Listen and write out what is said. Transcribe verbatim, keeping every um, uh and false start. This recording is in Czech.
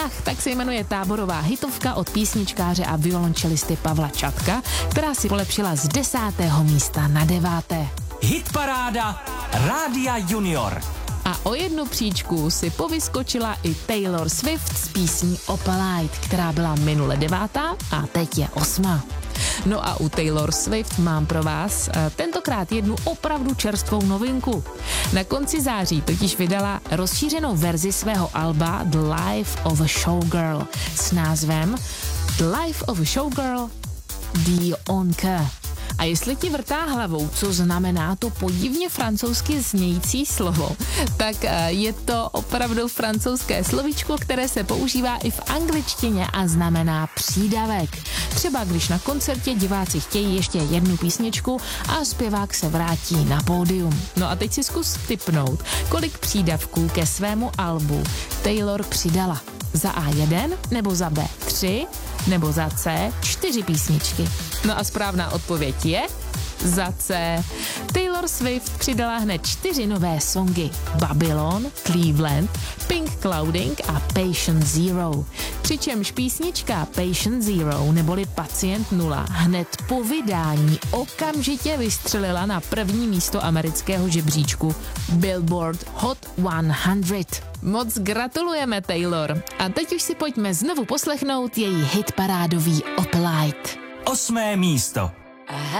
Ach, tak se jmenuje táborová hitovka od písničkáře a violončelisty Pavla Čatka, která si polepšila z desátého místa na deváté. Hitparáda Rádia Junior. A o jednu příčku si povyskočila i Taylor Swift s písní Opalite, která byla minule devátá a teď je osmá. No a u Taylor Swift mám pro vás tentokrát jednu opravdu čerstvou novinku. Na konci září totiž vydala rozšířenou verzi svého alba The Life of a Showgirl s názvem The Life of a Showgirl Die Onke. A jestli ti vrtá hlavou, co znamená to podivně francouzsky znějící slovo, tak je to opravdu francouzské slovíčko, které se používá i v angličtině a znamená přídavek. Třeba když na koncertě diváci chtějí ještě jednu písničku a zpěvák se vrátí na pódium. No a teď si zkus tipnout, kolik přídavků ke svému albu Taylor přidala. Za A jeden nebo za B tři nebo za C čtyři písničky. No a správná odpověď je za C. Taylor Swift přidala hned čtyři nové songy: Babylon, Cleveland, Pink Clouding a Patient Zero. Přičemž písnička Patient Zero neboli Pacient nula hned po vydání okamžitě vystřelila na první místo amerického žebříčku Billboard Hot sto. Moc gratulujeme, Taylor. A teď už si pojďme znovu poslechnout její hitparádový Opalite. Osmé místo.